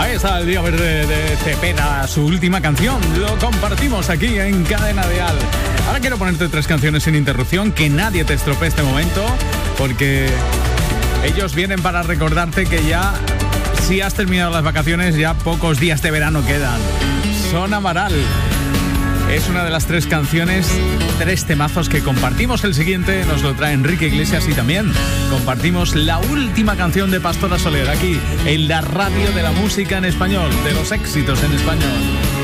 Ahí está el día verde de Cepeda, su última canción. Lo compartimos aquí en Cadena Dial. Ahora quiero ponerte 3 canciones sin interrupción, que nadie te estropee este momento, porque ellos vienen para recordarte que ya, si has terminado las vacaciones, ya pocos días de verano quedan. Son Amaral. Es una de las 3 canciones, 3 temazos que compartimos. El siguiente nos lo trae Enrique Iglesias y también compartimos la última canción de Pastora Soler aquí en la radio de la música en español, de los éxitos en español.